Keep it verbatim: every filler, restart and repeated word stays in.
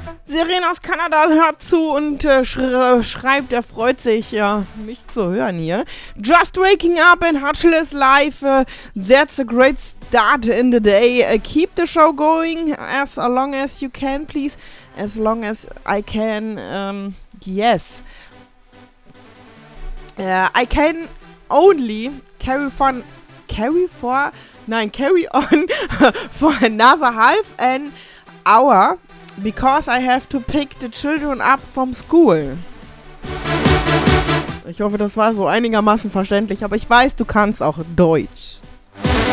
Seren aus Kanada hört zu und äh, sch- schreibt, er freut sich, ja, mich zu hören hier. Just waking up in Hutchless Life. Uh, that's a great start in the day. Uh, keep the show going as long as you can, please. As long as I can, um, yes. Uh, I can only carry for, carry for, nein, carry on for another half an hour. Because I have to pick the children up from school. Ich hoffe, das war so einigermaßen verständlich, aber ich weiß, du kannst auch Deutsch.